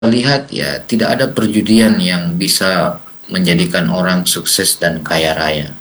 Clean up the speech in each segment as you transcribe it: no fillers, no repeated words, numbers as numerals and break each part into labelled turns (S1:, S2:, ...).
S1: lihat ya tidak ada perjudian yang bisa menjadikan orang sukses dan kaya raya.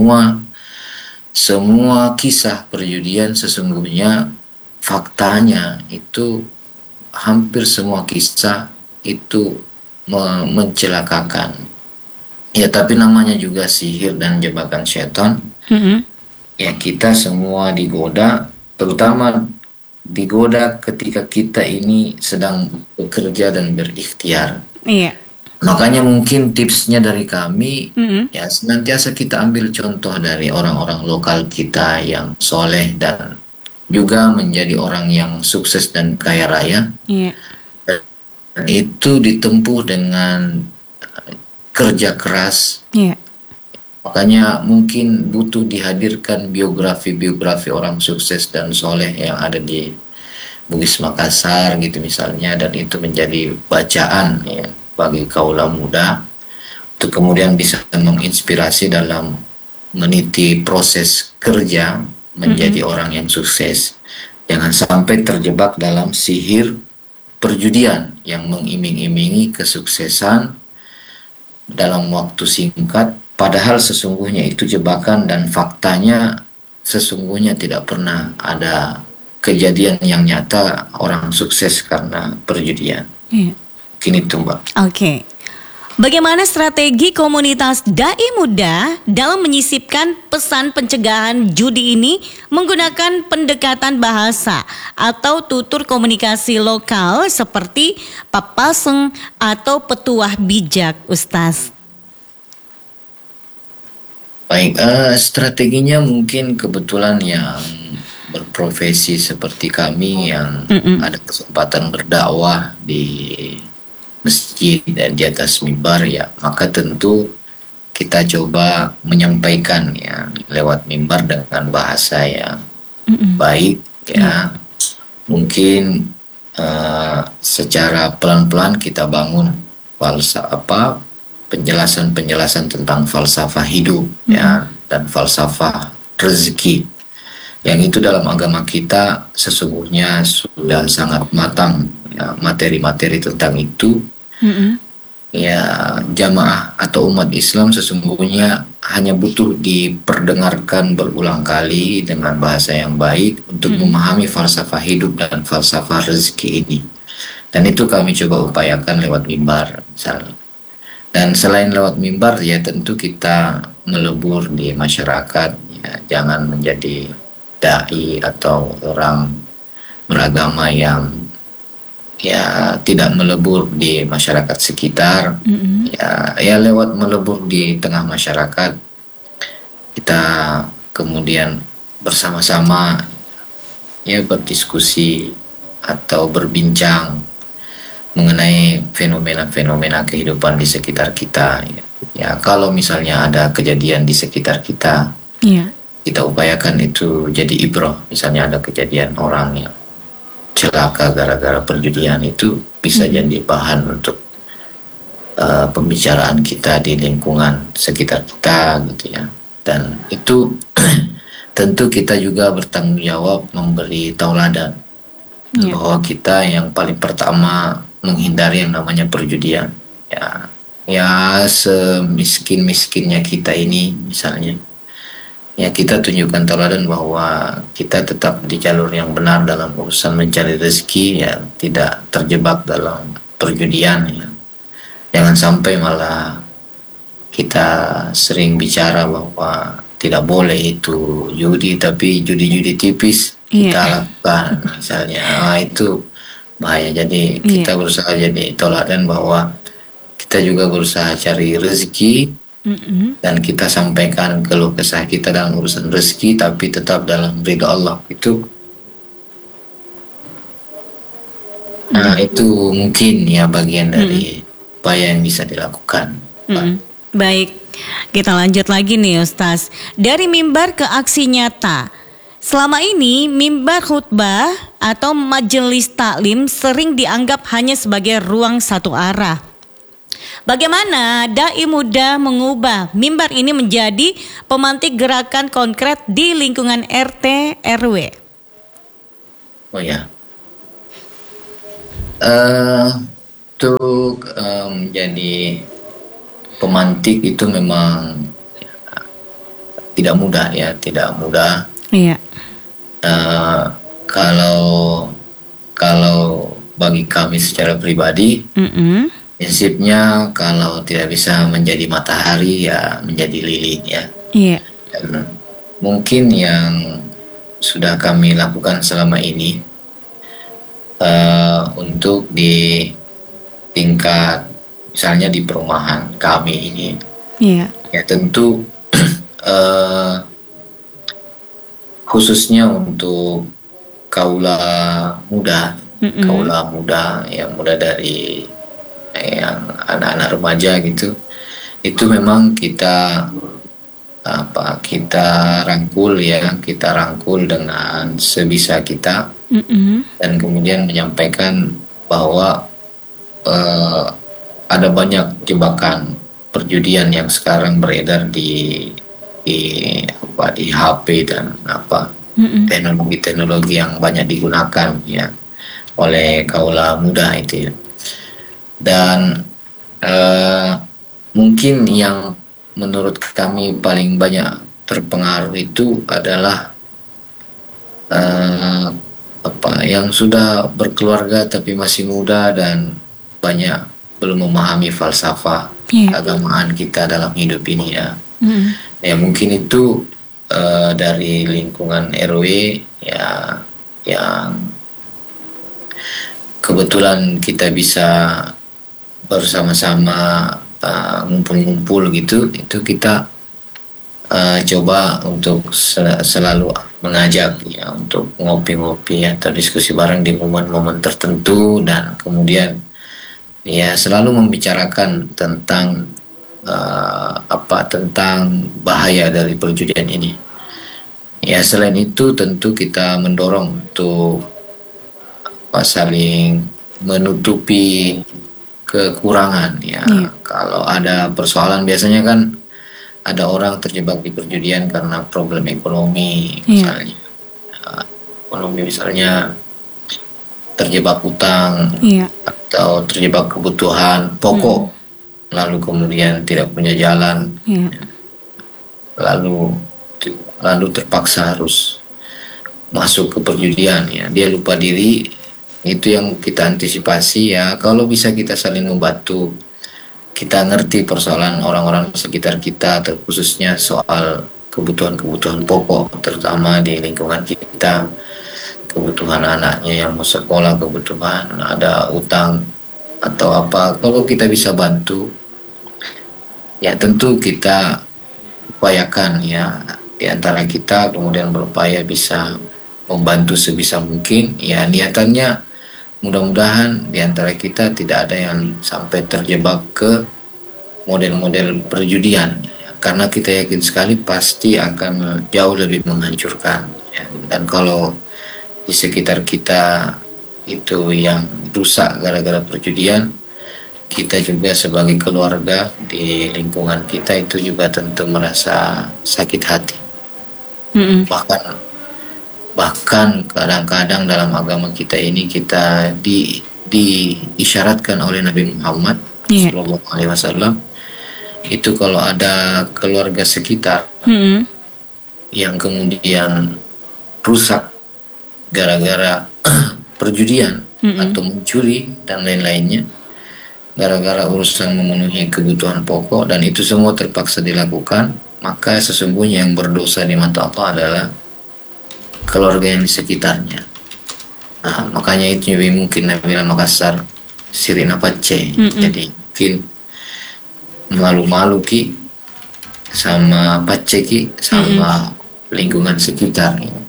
S1: Semua kisah perjudian sesungguhnya faktanya itu hampir semua kisah itu mencelakakan. Ya tapi namanya juga sihir dan jebakan setan.
S2: Mm-mm.
S1: Ya kita semua digoda, terutama digoda ketika kita ini sedang bekerja dan berikhtiar.
S2: Iya.
S1: Makanya mungkin tipsnya dari kami,
S2: Mm-mm.
S1: ya senantiasa kita ambil contoh dari orang-orang lokal kita yang soleh dan juga menjadi orang yang sukses dan kaya raya.
S2: Iya.
S1: Dan itu ditempuh dengan kerja keras.
S2: Iya.
S1: Makanya mungkin butuh dihadirkan biografi-biografi orang sukses dan soleh yang ada di Bugis Makassar gitu misalnya, dan itu menjadi bacaan ya bagi kaula muda untuk kemudian bisa menginspirasi dalam meniti proses kerja menjadi
S2: Mm-mm.
S1: orang yang sukses. Jangan sampai terjebak dalam sihir perjudian yang mengiming-imingi kesuksesan dalam waktu singkat, padahal sesungguhnya itu jebakan dan faktanya sesungguhnya tidak pernah ada kejadian yang nyata orang sukses karena perjudian.
S2: Iya.
S1: Kini itu Mbak.
S2: Oke. Bagaimana strategi komunitas dai muda dalam menyisipkan pesan pencegahan judi ini menggunakan pendekatan bahasa atau tutur komunikasi lokal seperti papaseng atau petuah bijak, Ustaz?
S1: Baik, strateginya mungkin kebetulan yang berprofesi seperti kami yang
S2: Mm-mm.
S1: ada kesempatan berdakwah di masjid dan di atas mimbar ya, maka tentu kita coba menyampaikan ya lewat mimbar dengan bahasa yang
S2: Mm-mm.
S1: baik
S2: Iya.
S1: ya. Mungkin secara pelan-pelan kita bangun penjelasan-penjelasan tentang falsafah hidup
S2: Mm-mm.
S1: ya dan falsafah rezeki yang itu dalam agama kita sesungguhnya sudah sangat matang ya, materi-materi tentang itu.
S2: Mm-mm.
S1: Ya, jamaah atau umat Islam sesungguhnya hanya butuh diperdengarkan berulang kali dengan bahasa yang baik untuk
S2: Mm-mm.
S1: memahami falsafah hidup dan falsafah rezeki ini. Dan itu kami coba upayakan lewat mimbar misalnya. Dan selain lewat mimbar ya tentu kita melebur di masyarakat ya, jangan menjadi dai atau orang beragama yang ya tidak melebur di masyarakat sekitar.
S2: Mm-mm.
S1: Ya lewat melebur di tengah masyarakat kita kemudian bersama-sama ya berdiskusi atau berbincang mengenai fenomena-fenomena kehidupan di sekitar kita ya. Ya kalau misalnya ada kejadian di sekitar kita,
S2: Iya.
S1: kita upayakan itu jadi ibrah. Misalnya ada kejadian orang yang celaka gara-gara perjudian, itu bisa
S2: Mm-mm.
S1: jadi bahan untuk pembicaraan kita di lingkungan sekitar kita gitu ya. Dan itu tentu kita juga bertanggung jawab memberi tauladan
S2: Iya.
S1: bahwa kita yang paling pertama menghindari yang namanya perjudian ya. Ya semiskin-miskinnya kita ini misalnya ya kita tunjukkan tauladan bahwa kita tetap di jalur yang benar dalam urusan mencari rezeki ya, tidak terjebak dalam perjudian ya. Jangan sampai malah kita sering bicara bahwa tidak boleh itu judi, tapi judi-judi tipis
S2: Iya.
S1: kita lakukan misalnya. Itu bahaya. Jadi
S2: Iya.
S1: kita berusaha jadi toladan bahwa kita juga berusaha cari rezeki
S2: Mm-mm.
S1: dan kita sampaikan keluh kesah kita dalam urusan rezeki tapi tetap dalam ridha Allah itu. Nah,
S2: Mm-mm.
S1: itu mungkin ya bagian
S2: Mm-mm.
S1: dari upaya yang bisa dilakukan, Pak.
S2: Mm-mm. Baik, kita lanjut lagi nih Ustaz. Dari mimbar ke aksi nyata. Selama ini mimbar khutbah atau majelis taklim sering dianggap hanya sebagai ruang satu arah. Bagaimana dai muda mengubah mimbar ini menjadi pemantik gerakan konkret di lingkungan RT RW?
S1: Oh ya. Eh untuk menjadi pemantik itu memang tidak mudah ya, tidak mudah.
S2: Iya.
S1: Eh, kalau kalau bagi kami secara pribadi,
S2: Mm-mm.
S1: prinsipnya kalau tidak bisa menjadi matahari ya menjadi lilin ya.
S2: Iya.
S1: Dan mungkin yang sudah kami lakukan selama ini untuk di tingkat misalnya di perumahan kami ini,
S2: Iya.
S1: ya tentu eh, khususnya untuk kaula muda,
S2: Mm-mm.
S1: kaula muda yang muda dari yang anak-anak remaja gitu, itu memang kita rangkul ya, kita rangkul dengan sebisa kita,
S2: Mm-mm.
S1: dan kemudian menyampaikan bahwa eh, ada banyak jebakan perjudian yang sekarang beredar di di HP dan
S2: Mm-mm.
S1: teknologi-teknologi yang banyak digunakan ya oleh kaula muda itu ya. Dan mungkin yang menurut kami paling banyak terpengaruh itu adalah eh, yang sudah berkeluarga tapi masih muda dan banyak belum memahami falsafah
S2: Iya.
S1: keagamaan kita dalam hidup ini ya.
S2: Mm-mm.
S1: Ya mungkin itu dari lingkungan RW ya, yang kebetulan kita bisa bersama-sama ngumpul-ngumpul gitu, itu kita coba untuk selalu mengajak ya untuk ngopi-ngopi atau diskusi bareng di momen-momen tertentu, dan kemudian ya selalu membicarakan tentang tentang bahaya dari perjudian ini. Ya selain itu tentu kita mendorong untuk saling menutupi kekurangan ya.
S2: Iya.
S1: Kalau ada persoalan biasanya kan ada orang terjebak di perjudian karena problem ekonomi
S2: Iya.
S1: misalnya. Ekonomi misalnya terjebak utang
S2: Iya.
S1: atau terjebak kebutuhan pokok, lalu kemudian tidak punya jalan,
S2: Iya.
S1: lalu terpaksa harus masuk ke perjudian ya, dia lupa diri. Itu yang kita antisipasi ya, kalau bisa kita saling membantu, kita ngerti persoalan orang-orang sekitar kita, terkhususnya soal kebutuhan-kebutuhan pokok, terutama di lingkungan kita, kebutuhan anaknya yang mau sekolah, kebutuhan ada utang atau apa. Kalau kita bisa bantu, ya tentu kita upayakan ya, di antara kita kemudian berupaya bisa membantu sebisa mungkin ya. Niatannya mudah-mudahan di antara kita tidak ada yang sampai terjebak ke model-model perjudian ya, karena kita yakin sekali pasti akan jauh lebih menghancurkan ya. Dan kalau di sekitar kita itu yang rusak gara-gara perjudian, kita juga sebagai keluarga di lingkungan kita itu juga tentu merasa sakit hati.
S2: Mm-mm.
S1: Bahkan kadang-kadang dalam agama kita ini kita diisyaratkan oleh Nabi Muhammad
S2: Iya.
S1: Shallallahu Alaihi Wasallam itu kalau ada keluarga sekitar
S2: Mm-mm.
S1: yang kemudian rusak gara-gara perjudian atau mencuri dan lain-lainnya, gara-gara urusan memenuhi kebutuhan pokok, dan itu semua terpaksa dilakukan, maka sesungguhnya yang berdosa di mata Allah adalah keluarga yang di sekitarnya. Nah, makanya itu lebih mungkin Nabi Makassar Sirina Pace. Jadi mungkin malu-malu ki sama Pace ki sama lingkungan sekitar ya.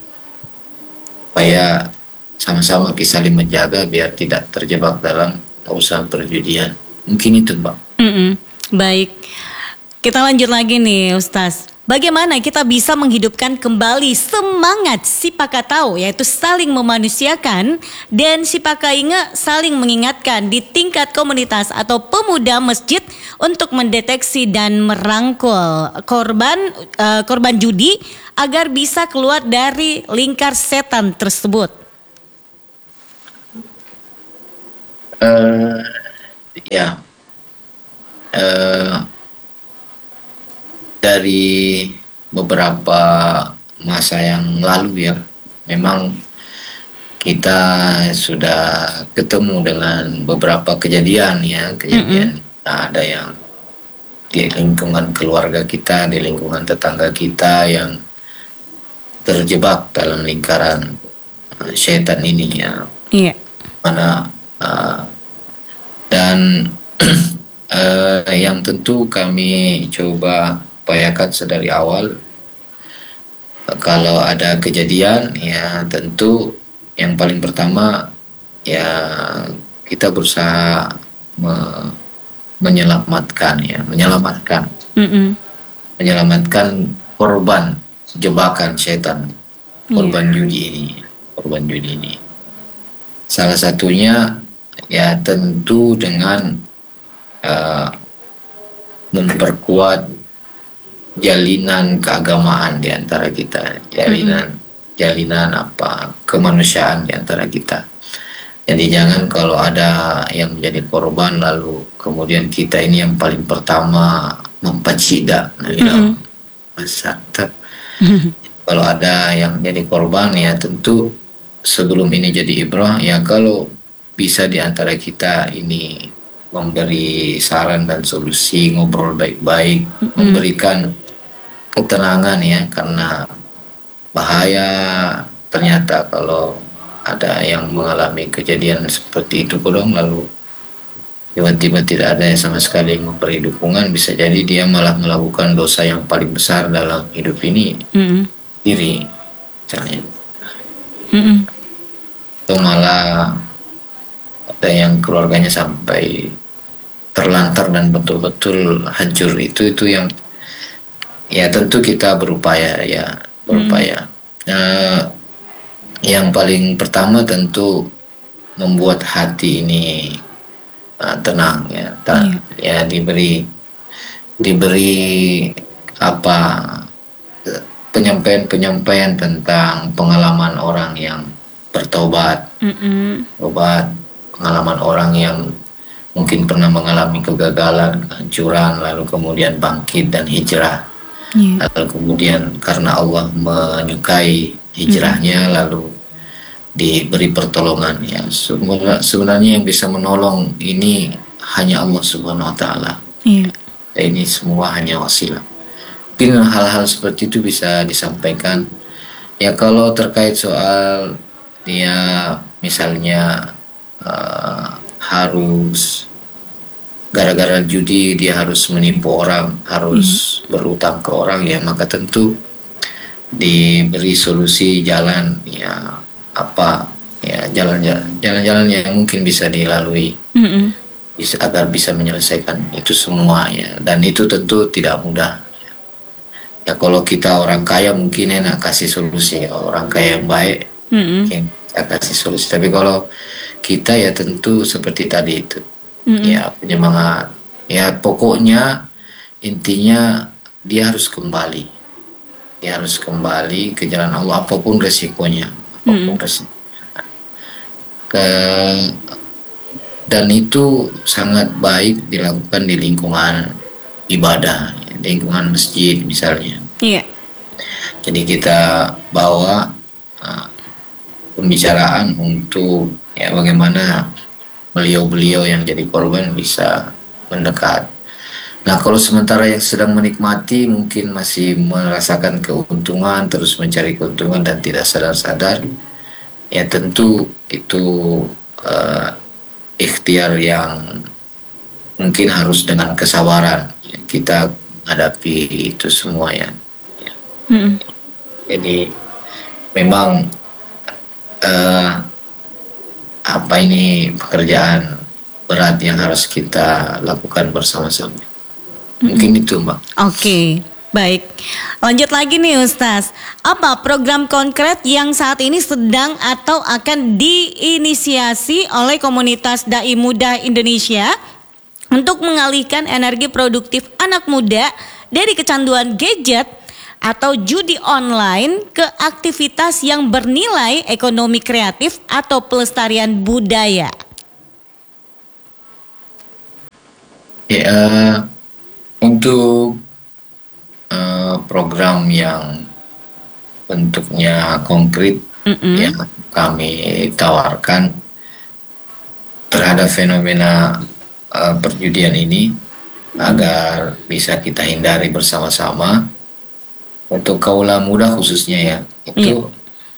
S1: Supaya sama-sama kita saling menjaga biar tidak terjebak dalam usaha perjudian. Mungkin itu, Mbak.
S2: Mm-mm. Baik, kita lanjut lagi nih Ustaz. Bagaimana kita bisa menghidupkan kembali semangat si Pakatau, yaitu saling memanusiakan, dan si Pakainge saling mengingatkan di tingkat komunitas atau pemuda masjid untuk mendeteksi dan merangkul korban judi agar bisa keluar dari lingkar setan tersebut.
S1: Ya, eh, dari beberapa masa yang lalu ya, memang kita sudah ketemu dengan beberapa kejadian ya,
S2: Mm-mm.
S1: kejadian ada yang di lingkungan keluarga kita, di lingkungan tetangga kita yang terjebak dalam lingkaran setan ini ya,
S2: Iya.
S1: mana uh, dan yang tentu kami coba upayakan sedari awal, kalau ada kejadian ya tentu yang paling pertama ya kita berusaha menyelamatkan ya,
S2: Mm-mm.
S1: menyelamatkan korban jebakan setan,
S2: Iya.
S1: korban judi ini. Salah satunya ya tentu dengan uh, memperkuat jalinan keagamaan di antara kita,
S2: Mm-mm.
S1: jalinan apa kemanusiaan di antara kita. Jadi jangan kalau ada yang menjadi korban lalu kemudian kita ini yang paling pertama mempacida, nah,
S2: Mm-mm.
S1: masa kalau ada yang jadi korban ya tentu sebelum ini jadi ibrah ya, kalau bisa di antara kita ini memberi saran dan solusi, ngobrol baik-baik,
S2: Mm-mm.
S1: memberikan ketenangan ya, karena bahaya ternyata kalau ada yang mengalami kejadian seperti itu kodong lalu tiba-tiba tidak ada yang sama sekali yang memberi dukungan, bisa jadi dia malah melakukan dosa yang paling besar dalam hidup ini,
S2: Mm-mm.
S1: diri misalnya,
S2: Mm-mm.
S1: atau malah ada yang keluarganya sampai terlantar dan betul-betul hancur. Itu yang ya tentu kita
S2: Mm-mm.
S1: berupaya. Nah, yang paling pertama tentu membuat hati ini tenang ya,
S2: Iya.
S1: ya diberi apa penyampaian tentang pengalaman orang yang bertobat,
S2: Mm-mm.
S1: pengalaman orang yang mungkin pernah mengalami kegagalan, kehancuran, lalu kemudian bangkit dan hijrah.
S2: Iya.
S1: Lalu kemudian karena Allah menyukai
S2: Mm-mm.
S1: hijrahnya lalu diberi pertolongan ya. Sebenarnya yang bisa menolong ini hanya Allah Subhanahu wa taala.
S2: Iya.
S1: Ini semua hanya wasilah. Mungkin hal-hal seperti itu bisa disampaikan. Ya kalau terkait soal dia misalnya harus gara-gara judi dia harus menipu orang,
S2: Iya.
S1: harus berutang ke orang ya, maka tentu diberi solusi jalan ya, apa ya, jalan-jalan yang mungkin bisa dilalui
S2: Mm-mm.
S1: agar bisa menyelesaikan itu semua ya, dan itu tentu tidak mudah ya. Kalau kita orang kaya mungkin enak kasih solusi, orang kaya yang baik
S2: Mm-mm.
S1: mungkin saya kasih solusi, tapi kalau kita ya tentu seperti tadi itu
S2: Mm-mm.
S1: ya, penyemangat ya, pokoknya intinya dia harus kembali ke jalan Allah apapun resikonya, apapun
S2: Mm-mm.
S1: resiko ke, dan itu sangat baik dilakukan di lingkungan ibadah, lingkungan masjid misalnya.
S2: Iya.
S1: Jadi kita bawa uh, pembicaraan untuk ya bagaimana beliau-beliau yang jadi korban bisa mendekat. Nah, kalau sementara yang sedang menikmati mungkin masih merasakan keuntungan, terus mencari keuntungan dan tidak sadar-sadar, ya tentu itu uh, ikhtiar yang mungkin harus dengan kesabaran ya, kita hadapi itu semua ya.
S2: Mm-mm.
S1: Jadi memang uh, apa ini pekerjaan berat yang harus kita lakukan bersama-sama.
S2: Mm-mm.
S1: Mungkin itu, Mbak.
S2: Oke, baik. Lanjut lagi nih Ustaz. Apa program konkret yang saat ini sedang atau akan diinisiasi oleh komunitas Dai Muda Indonesia untuk mengalihkan energi produktif anak muda dari kecanduan gadget atau judi online ke aktivitas yang bernilai ekonomi kreatif atau pelestarian budaya?
S1: Ya, untuk program yang bentuknya konkret
S2: Mm-mm.
S1: yang kami tawarkan terhadap fenomena perjudian ini
S2: Mm-mm.
S1: agar bisa kita hindari bersama-sama untuk kaula muda khususnya ya
S2: Iya.
S1: itu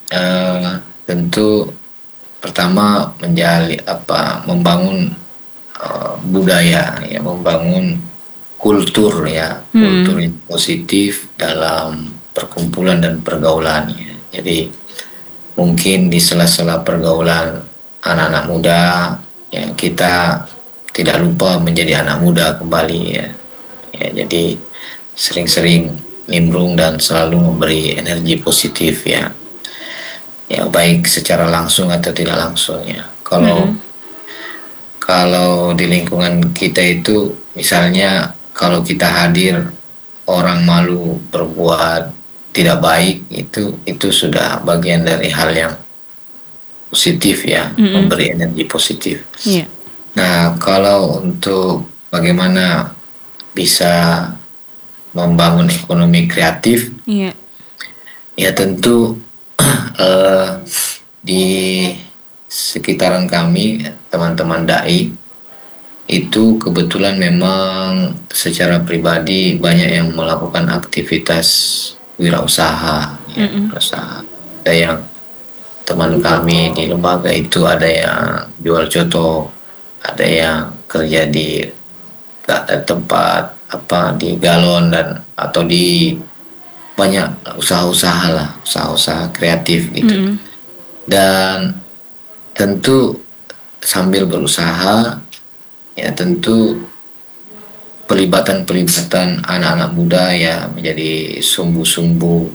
S1: tentu pertama membangun budaya ya membangun kultur ya kultur
S2: Mm.
S1: yang positif dalam perkumpulan dan pergaulan ya. Jadi mungkin di sela-sela pergaulan anak-anak muda ya kita tidak lupa menjadi anak muda kembali ya. Ya, jadi sering-sering nimbrung dan selalu memberi energi positif ya. Ya baik secara langsung atau tidak langsung ya. Kalau
S2: Mm-mm.
S1: kalau di lingkungan kita itu misalnya kalau kita hadir orang malu berbuat tidak baik itu sudah bagian dari hal yang positif ya,
S2: Mm-mm.
S1: memberi energi positif.
S2: Iya.
S1: Nah, kalau untuk bagaimana bisa membangun ekonomi kreatif,
S2: Iya.
S1: ya tentu eh, di sekitaran kami, teman-teman dai, itu kebetulan memang secara pribadi banyak yang melakukan aktivitas wirausaha, ya,
S2: Mm-mm.
S1: usaha. Ada yang teman kami di lembaga itu ada yang jual coto, ada yang kerja di tempat apa di galon dan atau di banyak usaha-usaha lah, usaha-usaha kreatif gitu.
S2: Mm-mm.
S1: Dan tentu sambil berusaha ya tentu pelibatan-pelibatan anak-anak muda ya menjadi sumbu-sumbu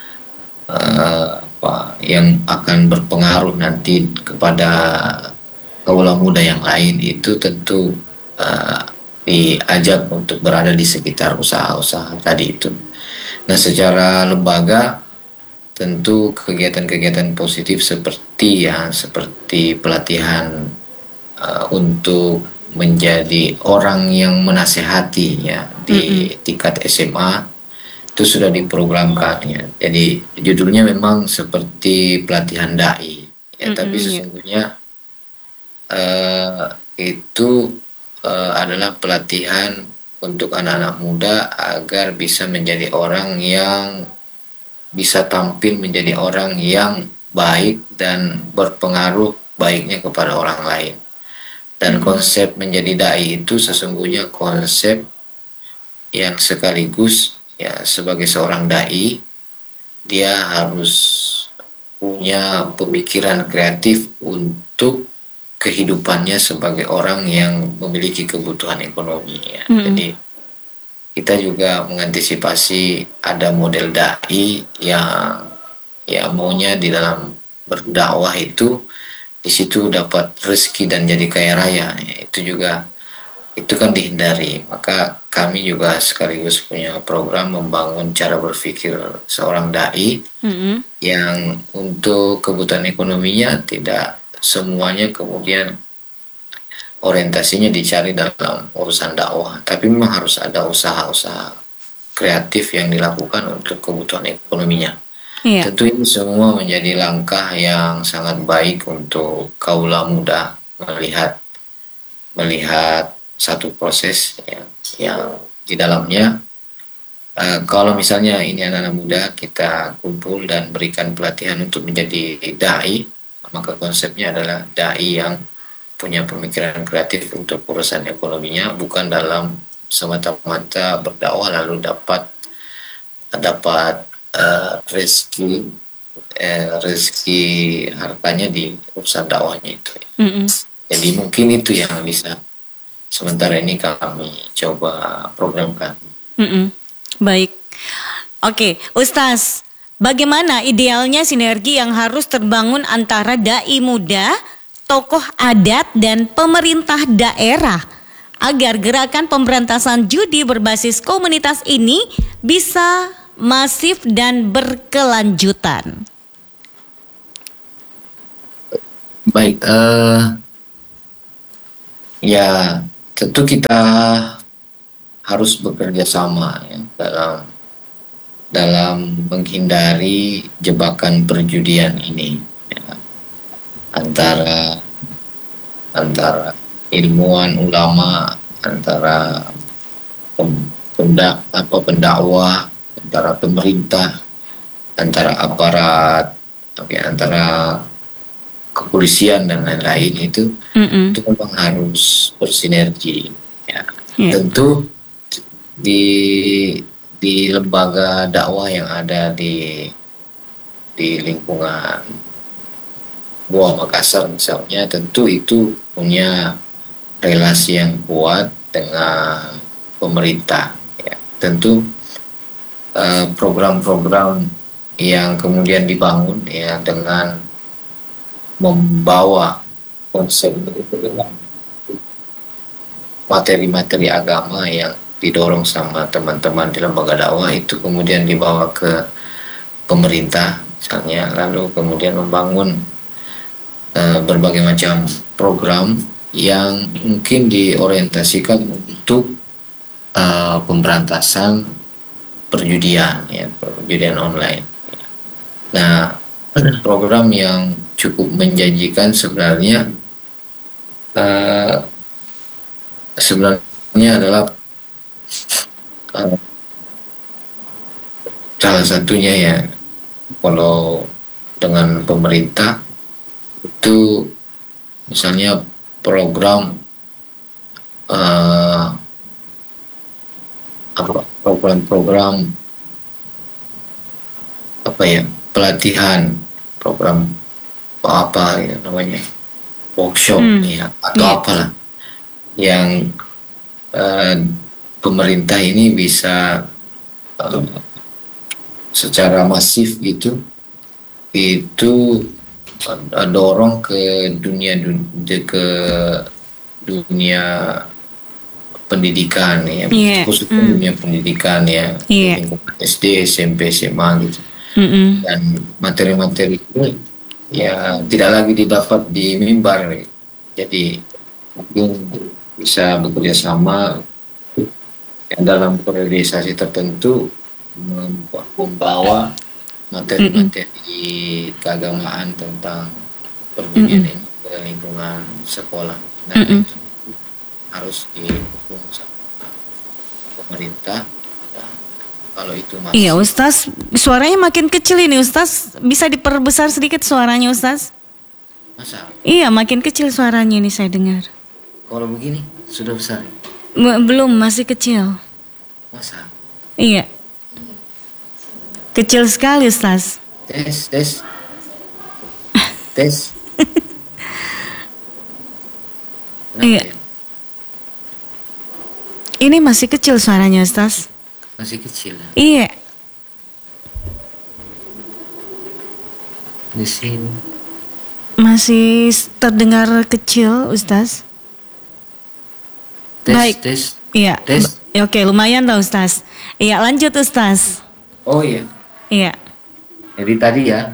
S1: yang akan berpengaruh nanti kepada kaula muda yang lain itu tentu uh, diajak untuk berada di sekitar usaha-usaha tadi itu. Nah, secara lembaga tentu kegiatan-kegiatan positif seperti pelatihan untuk menjadi orang yang menasehati ya
S2: Mm-mm.
S1: di tingkat SMA itu sudah diprogramkan ya. Jadi judulnya memang seperti pelatihan dai ya, tapi
S2: Mm-mm. Iya.
S1: sesungguhnya eh, itu adalah pelatihan untuk anak-anak muda agar bisa menjadi orang yang bisa tampil menjadi orang yang baik dan berpengaruh baiknya kepada orang lain. Dan
S2: Mm-mm.
S1: konsep menjadi dai itu sesungguhnya konsep yang sekaligus ya sebagai seorang dai dia harus punya pemikiran kreatif untuk kehidupannya sebagai orang yang memiliki kebutuhan ekonomi ya.
S2: Mm-mm.
S1: Jadi kita juga mengantisipasi ada model dai yang ya maunya di dalam berdakwah itu di situ dapat rezeki dan jadi kaya raya ya, itu kan dihindari. Maka kami juga sekaligus punya program membangun cara berpikir seorang dai
S2: Mm-mm.
S1: yang untuk kebutuhan ekonominya tidak semuanya kemudian orientasinya dicari dalam urusan dakwah, tapi memang harus ada usaha-usaha kreatif yang dilakukan untuk kebutuhan ekonominya.
S2: Iya.
S1: Tentu ini semua menjadi langkah yang sangat baik untuk kaula muda melihat melihat satu proses ya, yang di dalamnya kalau misalnya ini anak-anak muda kita kumpul dan berikan pelatihan untuk menjadi dai, maka konsepnya adalah dai yang punya pemikiran kreatif untuk urusan ekonominya, bukan dalam semata-mata berdakwah lalu dapat dapat rezeki rezeki hartanya di urusan dakwahnya itu.
S2: Mm-mm.
S1: Jadi mungkin itu yang bisa sementara ini kami coba programkan.
S2: Mm-mm. Baik. Oke, Ustaz, bagaimana idealnya sinergi yang harus terbangun antara dai muda, tokoh adat, dan pemerintah daerah agar gerakan pemberantasan judi berbasis komunitas ini bisa masif dan berkelanjutan?
S1: Baik, ya tentu kita harus bekerja sama ya, dalam menghindari jebakan perjudian ini ya, antara antara ilmuwan ulama, antara pendakwah, antara pemerintah, antara aparat, antara kepolisian dan lain-lain itu memang harus bersinergi ya. Tentu di lembaga dakwah yang ada di lingkungan Goa Makassar misalnya, tentu itu punya relasi yang kuat dengan pemerintah ya. Tentu program-program yang kemudian dibangun ya dengan membawa konsep materi-materi agama yang didorong sama teman-teman di lembaga dakwah itu kemudian dibawa ke pemerintah misalnya, lalu kemudian membangun berbagai macam program yang mungkin diorientasikan untuk pemberantasan perjudian ya, perjudian online. Nah, program yang cukup menjanjikan sebenarnya adalah salah satunya ya, kalau dengan pemerintah itu misalnya program-program pelatihan, program apa ya namanya, workshop ya atau apalah yang pemerintah ini bisa secara masif gitu itu dorong ke dunia pendidikan ya, khususnya dunia pendidikan ya, SD, SMP, SMA gitu. Dan materi-materi itu ya tidak lagi didapat di mimbar, jadi mungkin bisa bekerja sama dalam periodisasi tertentu membawa materi-materi keagamaan tentang perjudian ini ke lingkungan sekolah. Nah, itu harus didukung sama pemerintah. Nah, kalau itu masih...
S2: Iya, Ustaz, suaranya makin kecil ini, Ustaz. Bisa diperbesar sedikit suaranya, Ustaz?
S1: Masa?
S2: Iya, makin kecil suaranya ini saya dengar.
S1: Kalau begini sudah besar?
S2: Belum, masih kecil.
S1: Masa?
S2: Iya. Kecil sekali, Ustaz.
S1: Tes.
S2: Iya. Ini masih kecil suaranya, Ustaz.
S1: Masih kecil.
S2: Iya.
S1: Di sini.
S2: Masih terdengar kecil, Ustaz. Baik.
S1: Tes.
S2: Iya.
S1: Tes.
S2: Oke, lumayan lah, Ustaz. Iya, lanjut, Ustaz.
S1: Oh iya.
S2: Iya.
S1: Jadi tadi ya.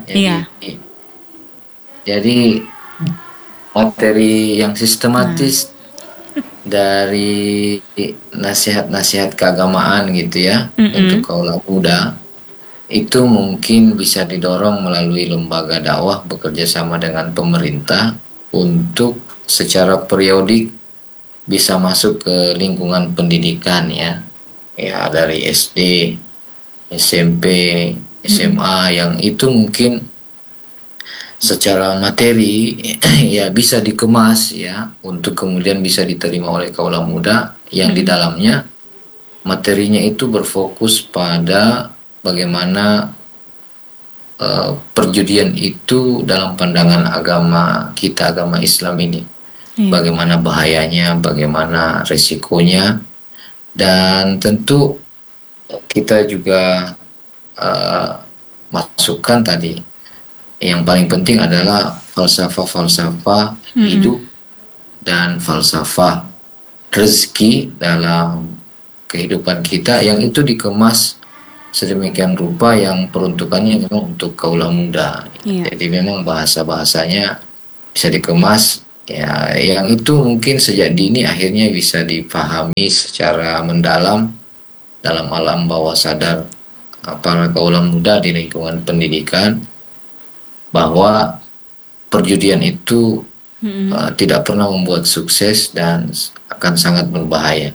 S1: Jadi materi yang sistematis dari nasihat-nasihat keagamaan gitu ya, untuk kaula muda itu mungkin bisa didorong melalui lembaga dakwah bekerja sama dengan pemerintah untuk secara periodik bisa masuk ke lingkungan pendidikan ya dari SD, SMP, SMA yang itu mungkin secara materi ya bisa dikemas ya untuk kemudian bisa diterima oleh kaula muda yang di dalamnya materinya itu berfokus pada bagaimana perjudian itu dalam pandangan agama kita, agama Islam ini, bagaimana bahayanya, bagaimana resikonya, dan tentu kita juga masukkan tadi yang paling penting adalah falsafah hidup dan falsafah rezeki dalam kehidupan kita yang itu dikemas sedemikian rupa yang peruntukannya memang untuk kaula muda. Jadi memang bahasanya bisa dikemas Ya, yang itu mungkin sejak dini akhirnya bisa dipahami secara mendalam dalam alam bawah sadar para kaula muda di lingkungan pendidikan, bahwa perjudian itu tidak pernah membuat sukses dan akan sangat berbahaya.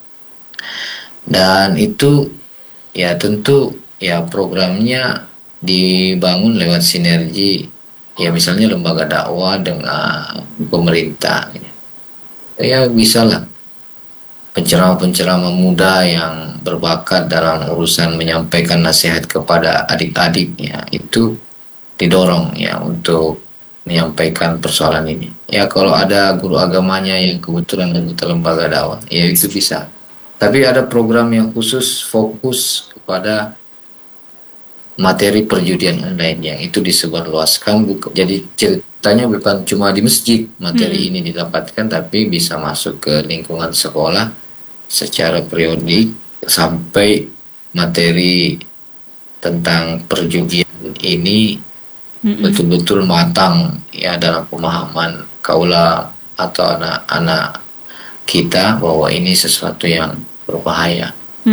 S1: Dan itu ya tentu ya programnya dibangun lewat sinergi, ya misalnya lembaga dakwah dengan pemerintah. Ya bisa lah penceramah-penceramah muda yang berbakat dalam urusan menyampaikan nasihat kepada adik-adik, ya itu didorong ya untuk menyampaikan persoalan ini. Ya kalau ada guru agamanya yang kebetulan anggota lembaga dakwah, ya itu bisa. Tapi ada program yang khusus fokus kepada materi perjudian online yang itu disebarluaskan. Jadi ceritanya bukan cuma di masjid materi ini didapatkan, tapi bisa masuk ke lingkungan sekolah secara periodik sampai materi tentang perjudian ini betul-betul matang ya dalam pemahaman kaula atau anak-anak kita bahwa ini sesuatu yang berbahaya.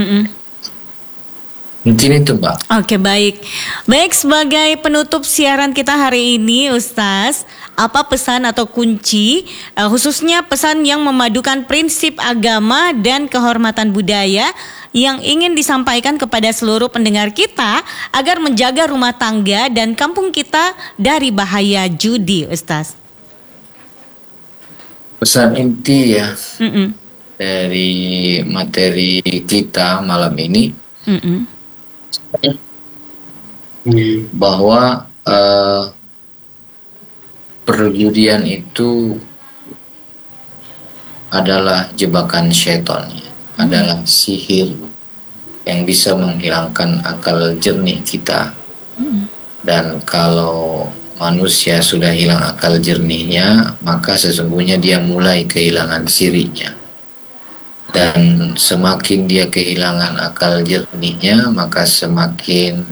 S1: Mungkin itu, Mbak.
S2: Oke, baik. Baik, sebagai penutup siaran kita hari ini, Ustaz, apa pesan atau kunci, khususnya pesan yang memadukan prinsip agama dan kehormatan budaya yang ingin disampaikan kepada seluruh pendengar kita agar menjaga rumah tangga dan kampung kita dari bahaya judi, Ustaz?
S1: Pesan inti ya dari materi kita malam ini, bahwa perjudian itu adalah jebakan setan, adalah sihir yang bisa menghilangkan akal jernih kita. Dan kalau manusia sudah hilang akal jernihnya, maka sesungguhnya dia mulai kehilangan sirinya. Dan semakin dia kehilangan akal jernihnya, maka semakin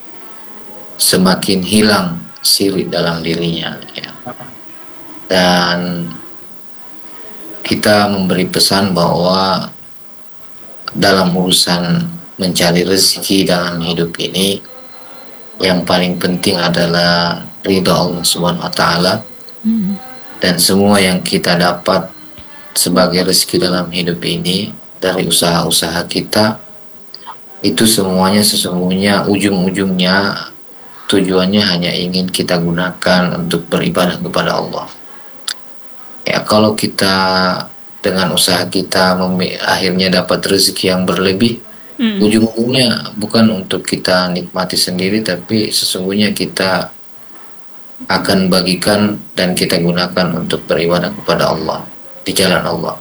S1: hilang siri dalam dirinya, ya. Dan kita memberi pesan bahwa dalam urusan mencari rezeki dalam hidup ini, yang paling penting adalah ridha Allah Subhanahu wa Ta'ala. Dan semua yang kita dapat sebagai rezeki dalam hidup ini dari usaha-usaha kita, itu semuanya sesungguhnya ujung-ujungnya tujuannya hanya ingin kita gunakan untuk beribadah kepada Allah. Ya, kalau kita dengan usaha kita akhirnya dapat rezeki yang berlebih, ujung-ujungnya bukan untuk kita nikmati sendiri, tapi sesungguhnya kita akan bagikan dan kita gunakan untuk beribadah kepada Allah di jalan Allah.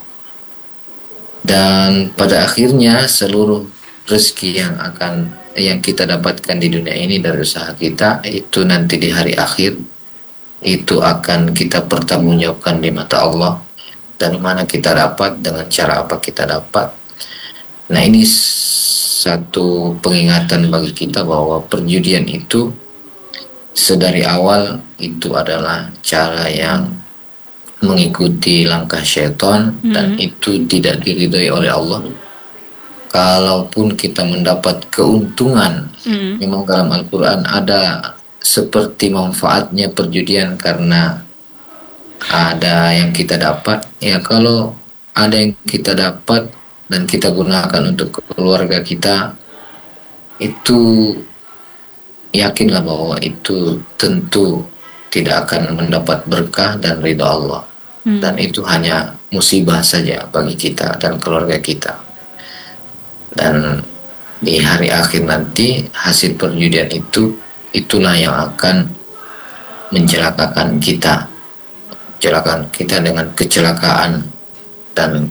S1: Dan pada akhirnya seluruh rezeki yang kita dapatkan di dunia ini dari usaha kita, itu nanti di hari akhir itu akan kita pertanggungjawabkan di mata Allah. Dari mana kita dapat, dengan cara apa kita dapat. Nah, ini satu pengingatan bagi kita bahwa perjudian itu sedari awal itu adalah cara yang mengikuti langkah syaitan, dan itu tidak diridhoi oleh Allah. Kalaupun kita mendapat keuntungan, memang dalam Al-Quran ada seperti manfaatnya perjudian karena ada yang kita dapat. Ya, kalau ada yang kita dapat dan kita gunakan untuk keluarga kita, itu yakinlah bahwa itu tentu tidak akan mendapat berkah dan ridha Allah. Dan itu hanya musibah saja bagi kita dan keluarga kita. Dan di hari akhir nanti hasil perjudian itulah yang akan mencelakakan kita dengan kecelakaan dan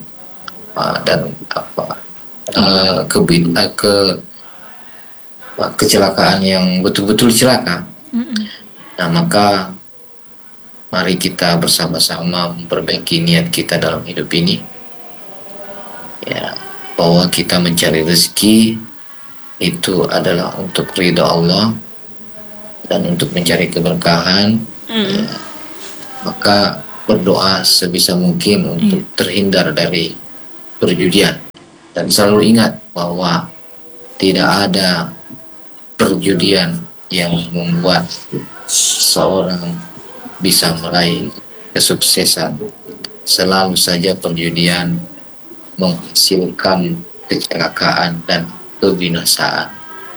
S1: kecelakaan yang betul-betul celaka. Nah, maka mari kita bersama-sama memperbaiki niat kita dalam hidup ini, ya, bahwa kita mencari rezeki itu adalah untuk ridha Allah dan untuk mencari keberkahan. Ya, maka berdoa sebisa mungkin untuk terhindar dari perjudian. Dan selalu ingat bahwa tidak ada perjudian yang membuat seorang bisa meraih kesuksesan. Selalu saja perjudian menghasilkan kecelakaan dan kebinasaan.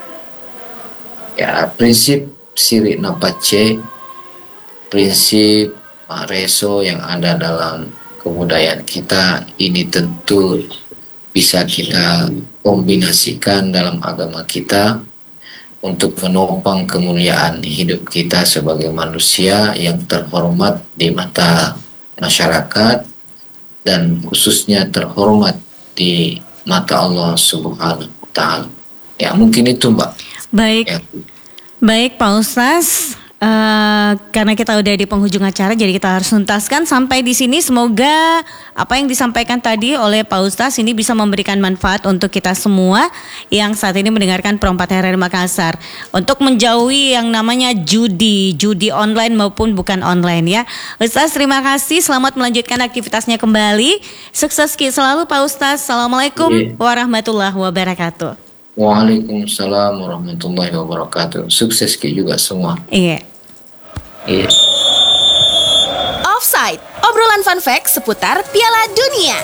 S1: Ya, prinsip sirik napace, prinsip reso yang ada dalam kebudayaan kita ini tentu bisa kita kombinasikan dalam agama kita untuk menopang kemuliaan hidup kita sebagai manusia yang terhormat di mata masyarakat dan khususnya terhormat di mata Allah Subhanahu wa Ta'ala. Ya, mungkin itu, Mbak.
S2: Baik,
S1: Ya.
S2: baik Pak Ustaz. Karena kita udah di penghujung acara, jadi kita harus tuntaskan sampai di sini. Semoga apa yang disampaikan tadi oleh Pak Ustaz ini bisa memberikan manfaat untuk kita semua yang saat ini mendengarkan Pro 4 RRI Makassar untuk menjauhi yang namanya judi online maupun bukan online ya. Ustaz, terima kasih. Selamat melanjutkan aktivitasnya kembali. Sukses selalu Pak Ustaz. Assalamualaikum warahmatullahi wabarakatuh.
S1: Waalaikumsalam warahmatullahi wabarakatuh. Sukses juga semua.
S2: Iya.
S1: Iya.
S3: Offside, obrolan fun fact seputar Piala Dunia.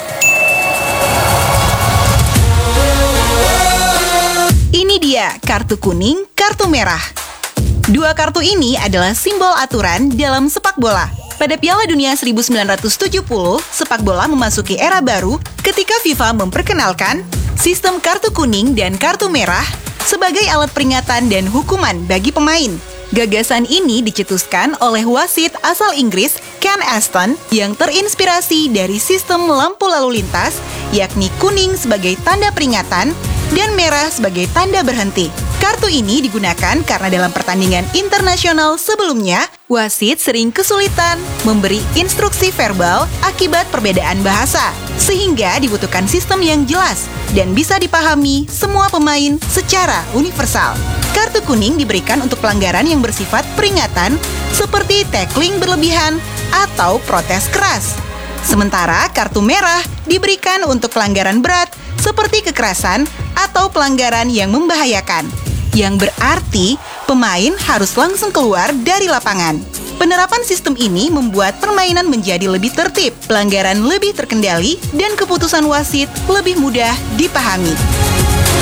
S3: Ini dia kartu kuning, kartu merah. Dua kartu ini adalah simbol aturan dalam sepak bola. Pada Piala Dunia 1970, sepak bola memasuki era baru ketika FIFA memperkenalkan sistem kartu kuning dan kartu merah sebagai alat peringatan dan hukuman bagi pemain. Gagasan ini dicetuskan oleh wasit asal Inggris Ken Aston yang terinspirasi dari sistem lampu lalu lintas, yakni kuning sebagai tanda peringatan dan merah sebagai tanda berhenti. Kartu ini digunakan karena dalam pertandingan internasional sebelumnya, wasit sering kesulitan memberi instruksi verbal akibat perbedaan bahasa, sehingga dibutuhkan sistem yang jelas dan bisa dipahami semua pemain secara universal. Kartu kuning diberikan untuk pelanggaran yang bersifat peringatan seperti tackling berlebihan atau protes keras. Sementara kartu merah diberikan untuk pelanggaran berat seperti kekerasan atau pelanggaran yang membahayakan, yang berarti pemain harus langsung keluar dari lapangan. Penerapan sistem ini membuat permainan menjadi lebih tertib, pelanggaran lebih terkendali, dan keputusan wasit lebih mudah dipahami.